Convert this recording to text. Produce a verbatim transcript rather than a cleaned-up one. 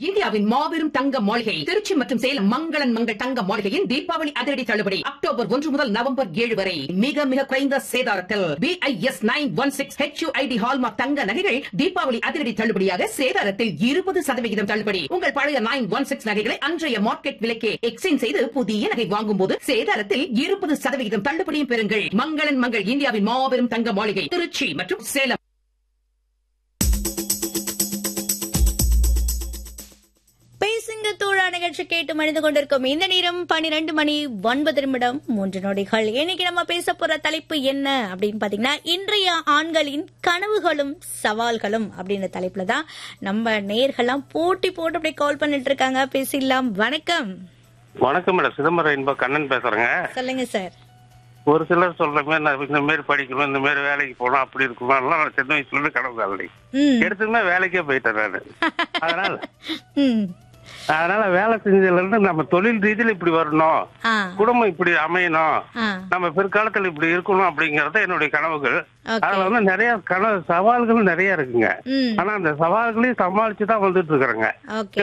இந்தியாவின் மாபெரும் தங்க மாளிகை திருச்சி மற்றும் சேலம் மங்களன் மங்கள் தங்க மாளிகையின் தீபாவளி அதிரடி தள்ளுபடி அக்டோபர் ஒன்று முதல் நவம்பர் ஏழு வரை மிக மிக குறைந்த சேதாரத்தில் BIS nine one six HUID hallmark தங்க நகைகள் தீபாவளி அதிரடி தள்ளுபடியாக சேதாரத்தில் இருபது சதவிகிதம் தள்ளுபடி. உங்கள் பழைய நைன் ஒன் சிக்ஸ் நகைகளை அன்றைய மார்க்கெட் விலைக்கே எக்ஸ்சேஞ்ச் செய்து புதிய நகை வாங்கும் போது சேதாரத்தில் இருபது சதவிகிதம் தள்ளுபடியும் பெறுங்கள். மங்களன் மங்கள் இந்தியாவின் மாபெரும் தங்க மாளிகை திருச்சி மற்றும் சேலம். பேசுங்க தோழா நிகழ்ச்சி கேட்டு மணிந்து கொண்டிருக்கும் இந்த நேரம் பன்னிரண்டு மணி ஒன்பது நிமிடம் மூன்று நொடிகள். இன்னைக்கு நம்ம பேச போற தலைப்பு என்ன அப்படின்னு பாத்தீங்கன்னா, இன்றைய ஆண்களின் கனவுகளும் சவால்களும் அப்படின்ற தலைப்புல தான் நம்ம நேயர்கள்லாம் போட்டி போட்டு அப்படியே கால் பண்ணிட்டு இருக்காங்க. பேசிடலாம். வணக்கம். வணக்கம் மேடம், சிதம்பரம் இன்ப கண்ணன் பேசுறேங்க. சொல்லுங்க சார். ஒரு சிலர் சொல்ற மாதிரி நான் இந்த மாதிரி படிக்கணும், இந்த மாதிரி வேலைக்கு போகணும், அப்படி இருக்கணும், எல்லாம் நான் சின்ன வயசுல இருந்து கனவு காலை எடுத்துமே வேலைக்கே போயிட்டேன் நானு. அதனால அதனால வேலை செஞ்சதுல இருந்து நம்ம தொழில் ரீதியில இப்படி வரணும், குடும்பம் இப்படி அமையணும், நம்ம பிற்காலத்துல இப்படி இருக்கணும் அப்படிங்கறது என்னுடைய கனவுகள். அதுல வந்து நிறைய கனவு சவால்கள் நிறைய இருக்குங்க. ஆனா அந்த சவால்களையும் சமாளிச்சுதான் வந்துட்டு இருக்கிறேங்க.